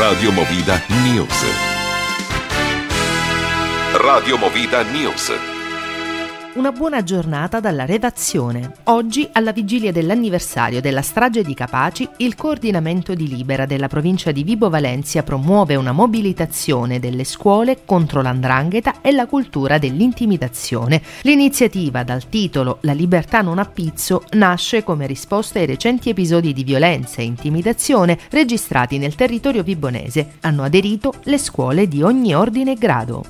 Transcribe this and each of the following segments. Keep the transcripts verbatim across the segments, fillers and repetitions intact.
Radio Movida News. Radio Movida News. Una buona giornata dalla redazione. Oggi, alla vigilia dell'anniversario della strage di Capaci, il coordinamento di Libera della provincia di Vibo Valentia promuove una mobilitazione delle scuole contro l'andrangheta e la cultura dell'intimidazione. L'iniziativa, dal titolo La libertà non ha pizzo, nasce come risposta ai recenti episodi di violenza e intimidazione registrati nel territorio vibonese. Hanno aderito le scuole di ogni ordine e grado.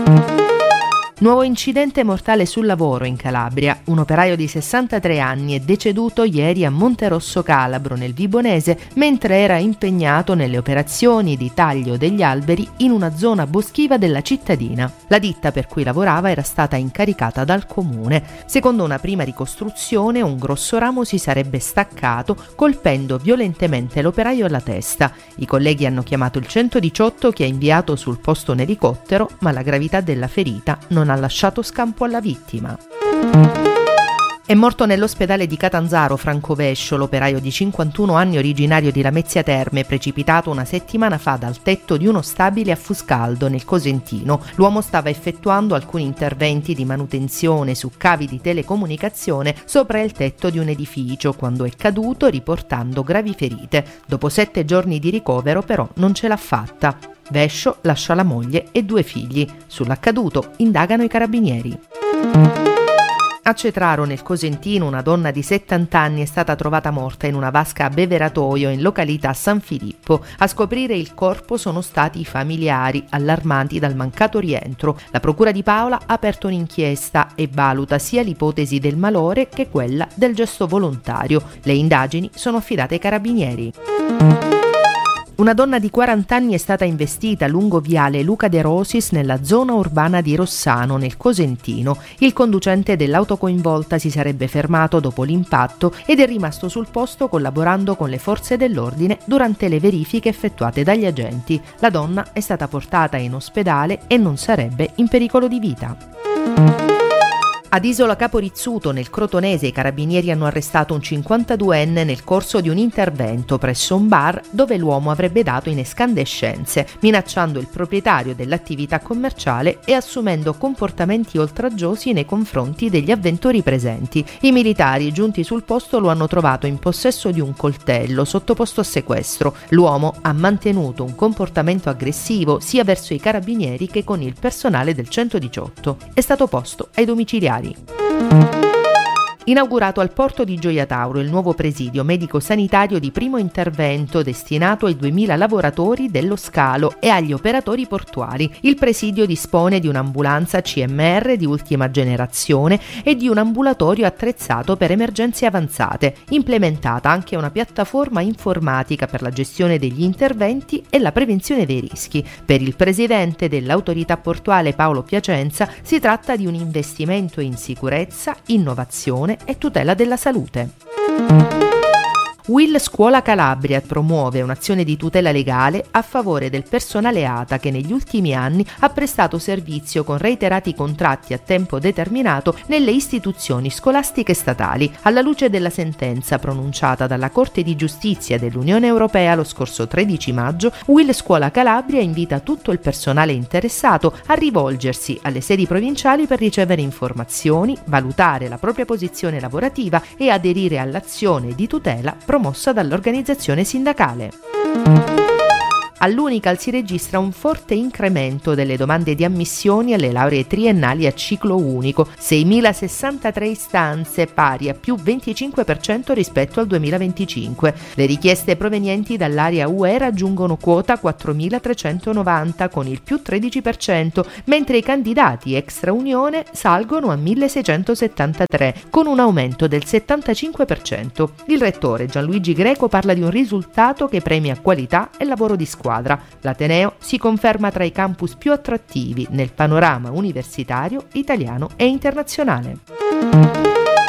Nuovo incidente mortale sul lavoro in Calabria. Un operaio di sessantatré anni è deceduto ieri a Monterosso Calabro, nel Vibonese, mentre era impegnato nelle operazioni di taglio degli alberi in una zona boschiva della cittadina. La ditta per cui lavorava era stata incaricata dal comune. Secondo una prima ricostruzione, un grosso ramo si sarebbe staccato, colpendo violentemente l'operaio alla testa. I colleghi hanno chiamato il centodiciotto, che ha inviato sul posto un elicottero, ma la gravità della ferita non ha ha lasciato scampo alla vittima. È morto nell'ospedale di Catanzaro Franco Vescio, l'operaio di cinquantuno anni originario di Lamezia Terme, precipitato una settimana fa dal tetto di uno stabile a Fuscaldo, nel Cosentino. L'uomo stava effettuando alcuni interventi di manutenzione su cavi di telecomunicazione sopra il tetto di un edificio quando è caduto, riportando gravi ferite. Dopo sette giorni di ricovero però non ce l'ha fatta. Vescio lascia la moglie e due figli. Sull'accaduto indagano i carabinieri. A Cetraro, nel Cosentino, una donna di settanta anni è stata trovata morta in una vasca a beveratoio in località San Filippo. A scoprire il corpo sono stati i familiari, allarmati dal mancato rientro. La procura di Paola ha aperto un'inchiesta e valuta sia l'ipotesi del malore che quella del gesto volontario. Le indagini sono affidate ai carabinieri. Una donna di quaranta anni è stata investita lungo viale Luca De Rosis nella zona urbana di Rossano, nel Cosentino. Il conducente dell'auto coinvolta si sarebbe fermato dopo l'impatto ed è rimasto sul posto collaborando con le forze dell'ordine durante le verifiche effettuate dagli agenti. La donna è stata portata in ospedale e non sarebbe in pericolo di vita. Ad Isola Capo Rizzuto, nel Crotonese, i carabinieri hanno arrestato un cinquantaduenne nel corso di un intervento presso un bar dove l'uomo avrebbe dato in escandescenze, minacciando il proprietario dell'attività commerciale e assumendo comportamenti oltraggiosi nei confronti degli avventori presenti. I militari giunti sul posto lo hanno trovato in possesso di un coltello sottoposto a sequestro. L'uomo ha mantenuto un comportamento aggressivo sia verso i carabinieri che con il personale del centodiciotto. È stato posto ai domiciliari. Inaugurato al porto di Gioia Tauro il nuovo presidio medico-sanitario di primo intervento destinato ai duemila lavoratori dello scalo e agli operatori portuali. Il presidio dispone di un'ambulanza C M R di ultima generazione e di un ambulatorio attrezzato per emergenze avanzate, implementata anche una piattaforma informatica per la gestione degli interventi e la prevenzione dei rischi. Per il presidente dell'autorità portuale Paolo Piacenza si tratta di un investimento in sicurezza, innovazione e tutela della salute. Will Scuola Calabria promuove un'azione di tutela legale a favore del personale A T A che negli ultimi anni ha prestato servizio con reiterati contratti a tempo determinato nelle istituzioni scolastiche statali. Alla luce della sentenza pronunciata dalla Corte di Giustizia dell'Unione Europea lo scorso tredici maggio, Will Scuola Calabria invita tutto il personale interessato a rivolgersi alle sedi provinciali per ricevere informazioni, valutare la propria posizione lavorativa e aderire all'azione di tutela promossa dall'organizzazione sindacale. All'Unical si registra un forte incremento delle domande di ammissioni alle lauree triennali a ciclo unico, seimilasessantatré istanze, pari a più venticinque per cento rispetto al duemilaventicinque. Le richieste provenienti dall'area U E raggiungono quota quattromilatrecentonovanta con il più tredici per cento, mentre i candidati extra Unione salgono a milleseicentosettantatré, con un aumento del settantacinque per cento. Il rettore Gianluigi Greco parla di un risultato che premia qualità e lavoro di squadra. L'Ateneo si conferma tra i campus più attrattivi nel panorama universitario italiano e internazionale.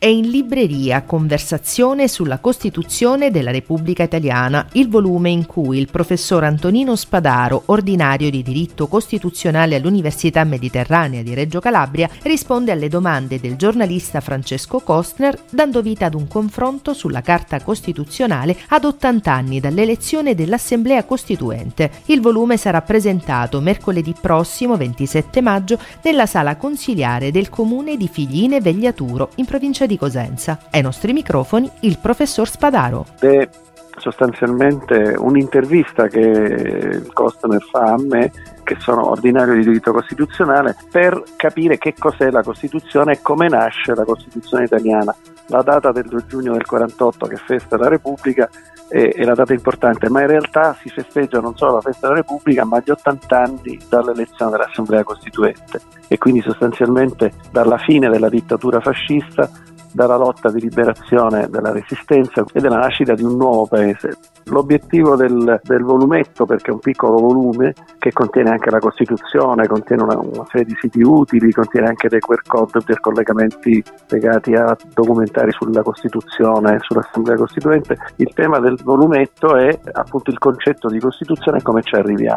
È in libreria Conversazione sulla Costituzione della Repubblica Italiana, il volume in cui il professor Antonino Spadaro, ordinario di diritto costituzionale all'Università Mediterranea di Reggio Calabria, risponde alle domande del giornalista Francesco Costner, dando vita ad un confronto sulla Carta Costituzionale ad ottanta anni dall'elezione dell'Assemblea Costituente. Il volume sarà presentato mercoledì prossimo, ventisette maggio, nella sala consiliare del comune di Figline Vegliaturo, in provincia di Cosenza. Ai nostri microfoni il professor Spadaro. È sostanzialmente un'intervista che il Costner fa a me, che sono ordinario di diritto costituzionale, per capire che cos'è la Costituzione e come nasce la Costituzione italiana. La data del due giugno del quarantotto, che è festa della Repubblica, è, è la data importante, ma in realtà si festeggia non solo la festa della Repubblica, ma gli ottanta anni dall'elezione dell'Assemblea Costituente, e quindi sostanzialmente dalla fine della dittatura fascista, dalla lotta di liberazione della Resistenza e della nascita di un nuovo paese. L'obiettivo del, del volumetto, perché è un piccolo volume che contiene anche la Costituzione, contiene una, una serie di siti utili, contiene anche dei Q R code per collegamenti legati a documentari sulla Costituzione e sull'Assemblea Costituente. Il tema del volumetto è appunto il concetto di Costituzione e come ci arriviamo.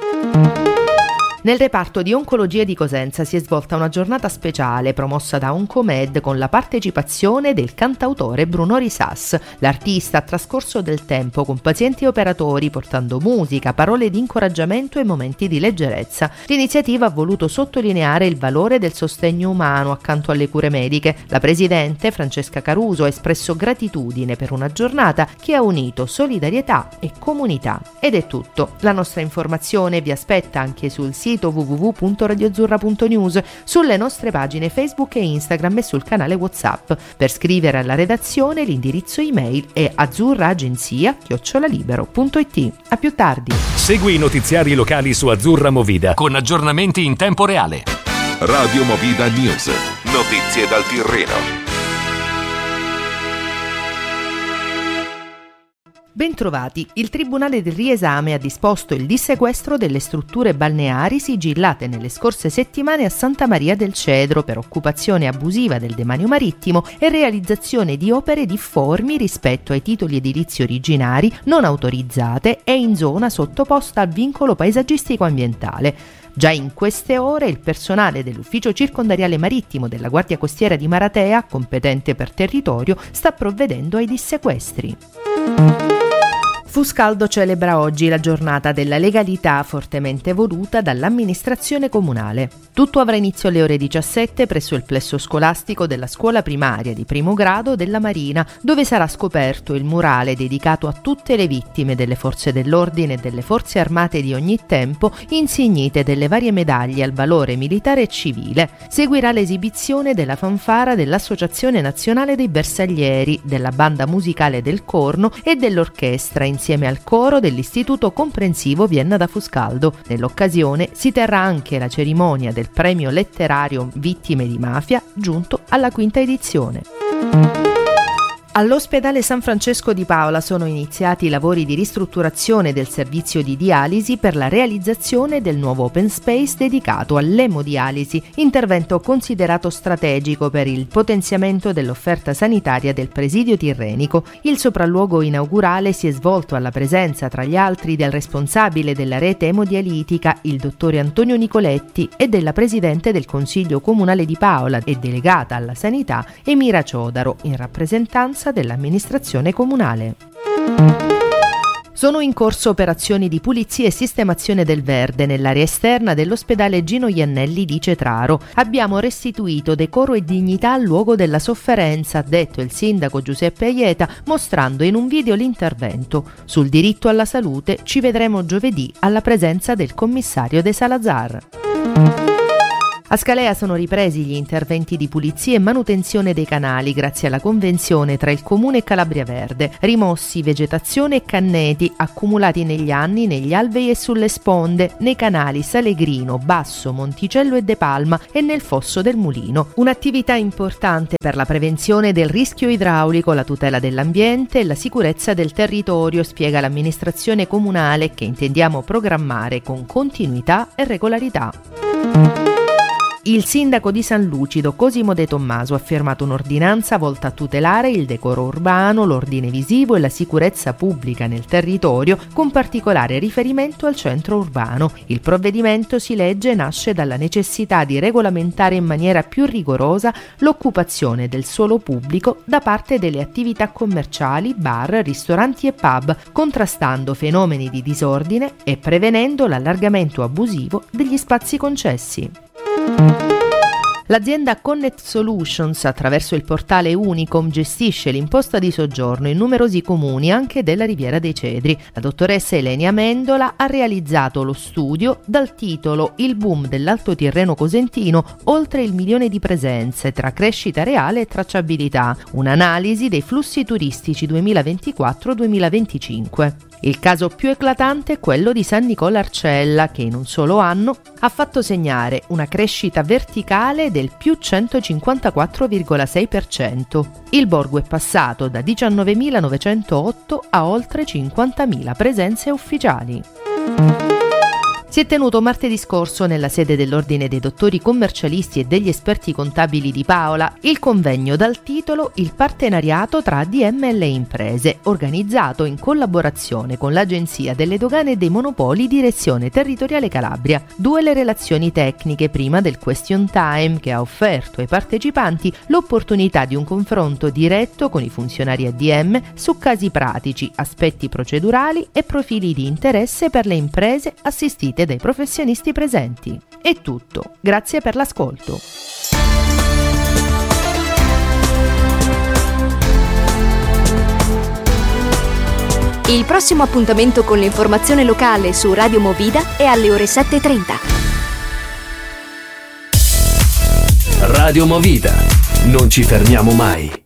Nel reparto di oncologia di Cosenza si è svolta una giornata speciale promossa da Oncomed con la partecipazione del cantautore Bruno Risas. L'artista ha trascorso del tempo con pazienti e operatori portando musica, parole di incoraggiamento e momenti di leggerezza. L'iniziativa ha voluto sottolineare il valore del sostegno umano accanto alle cure mediche. La presidente Francesca Caruso ha espresso gratitudine per una giornata che ha unito solidarietà e comunità. Ed è tutto. La nostra informazione vi aspetta anche sul sito w w w punto radio azzurra punto news, sulle nostre pagine Facebook e Instagram e sul canale WhatsApp. Per scrivere alla redazione l'indirizzo email è azzurraagenzia chiocciola libero punto it. A più tardi. Segui i notiziari locali su Azzurra Movida con aggiornamenti in tempo reale. Radio Movida News. Notizie dal Tirreno. Bentrovati. Il Tribunale del Riesame ha disposto il dissequestro delle strutture balneari sigillate nelle scorse settimane a Santa Maria del Cedro per occupazione abusiva del demanio marittimo e realizzazione di opere difformi rispetto ai titoli edilizi originari, non autorizzate e in zona sottoposta al vincolo paesaggistico ambientale. Già in queste ore il personale dell'Ufficio Circondariale Marittimo della Guardia Costiera di Maratea, competente per territorio, sta provvedendo ai dissequestri. Fuscaldo celebra oggi la giornata della legalità fortemente voluta dall'amministrazione comunale. Tutto avrà inizio alle ore diciassette presso il plesso scolastico della scuola primaria di primo grado della Marina, dove sarà scoperto il murale dedicato a tutte le vittime delle forze dell'ordine e delle forze armate di ogni tempo, insignite delle varie medaglie al valore militare e civile. Seguirà l'esibizione della fanfara dell'Associazione Nazionale dei Bersaglieri, della Banda Musicale del Corno e dell'orchestra in insieme al coro dell'Istituto Comprensivo Vienna da Fuscaldo. Nell'occasione si terrà anche la cerimonia del premio letterario Vittime di Mafia, giunto alla quinta edizione. All'ospedale San Francesco di Paola sono iniziati i lavori di ristrutturazione del servizio di dialisi per la realizzazione del nuovo open space dedicato all'emodialisi, intervento considerato strategico per il potenziamento dell'offerta sanitaria del presidio tirrenico. Il sopralluogo inaugurale si è svolto alla presenza, tra gli altri, del responsabile della rete emodialitica, il dottore Antonio Nicoletti, e della presidente del Consiglio Comunale di Paola e delegata alla sanità, Emira Ciodaro, in rappresentanza dell'amministrazione comunale. Sono in corso operazioni di pulizia e sistemazione del verde nell'area esterna dell'ospedale Gino Iannelli di Cetraro. Abbiamo restituito decoro e dignità al luogo della sofferenza, ha detto il sindaco Giuseppe Aieta, mostrando in un video l'intervento. Sul diritto alla salute ci vedremo giovedì alla presenza del commissario De Salazar. A Scalea sono ripresi gli interventi di pulizia e manutenzione dei canali grazie alla convenzione tra il Comune e Calabria Verde. Rimossi vegetazione e canneti accumulati negli anni negli alvei e sulle sponde, nei canali Salegrino, Basso, Monticello e De Palma e nel fosso del Mulino. Un'attività importante per la prevenzione del rischio idraulico, la tutela dell'ambiente e la sicurezza del territorio, spiega l'amministrazione comunale, che intendiamo programmare con continuità e regolarità. Il sindaco di San Lucido, Cosimo De Tommaso, ha firmato un'ordinanza volta a tutelare il decoro urbano, l'ordine visivo e la sicurezza pubblica nel territorio, con particolare riferimento al centro urbano. Il provvedimento, si legge, nasce dalla necessità di regolamentare in maniera più rigorosa l'occupazione del suolo pubblico da parte delle attività commerciali, bar, ristoranti e pub, contrastando fenomeni di disordine e prevenendo l'allargamento abusivo degli spazi concessi. L'azienda Connect Solutions, attraverso il portale Unicom, gestisce l'imposta di soggiorno in numerosi comuni anche della Riviera dei Cedri. La dottoressa Elenia Amendola ha realizzato lo studio dal titolo Il boom dell'Alto Tirreno Cosentino, oltre il milione di presenze tra crescita reale e tracciabilità, un'analisi dei flussi turistici duemilaventiquattro duemilaventicinque. Il caso più eclatante è quello di San Nicola Arcella, che in un solo anno ha fatto segnare una crescita verticale del più centocinquantaquattro virgola sei per cento. Il borgo è passato da diciannovemilanovecentotto a oltre cinquantamila presenze ufficiali. Si è tenuto martedì scorso nella sede dell'Ordine dei Dottori Commercialisti e degli Esperti Contabili di Paola il convegno dal titolo Il partenariato tra A D M e le imprese, organizzato in collaborazione con l'Agenzia delle Dogane e dei Monopoli Direzione Territoriale Calabria. Due le relazioni tecniche prima del question time, che ha offerto ai partecipanti l'opportunità di un confronto diretto con i funzionari A D M su casi pratici, aspetti procedurali e profili di interesse per le imprese assistite dai professionisti presenti. È tutto, grazie per l'ascolto. Il prossimo appuntamento con l'informazione locale su Radio Movida è alle ore sette e trenta. Radio Movida, non ci fermiamo mai.